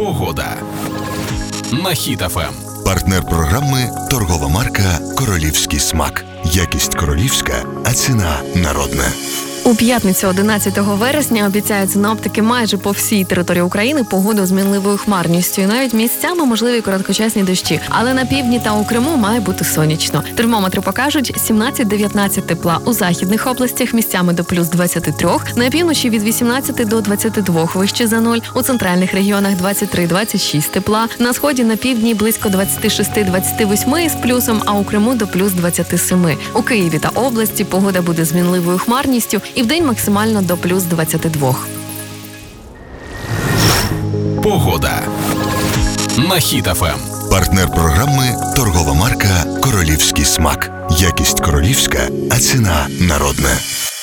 Погода на Хіт ФМ. Партнер програми – торгова марка «Королівський смак». Якість королівська, а ціна народна. У п'ятницю 11 вересня обіцяють синоптики майже по всій території України погоду з мінливою хмарністю і навіть місцями можливі короткочасні дощі. Але на півдні та у Криму має бути сонячно. Термометри покажуть 17-19 тепла у західних областях, місцями до плюс 23, на півночі від 18 до 22 вище за нуль, у центральних регіонах 23-26 тепла, на сході на півдні близько 26-28 із плюсом, а у Криму до плюс 27. У Києві та області погода буде з мінливою хмарністю і вдень максимально до плюс 22. Погода на Хіт ФМ. Партнер програми – торгова марка «Королівський смак». Якість королівська, а ціна народна.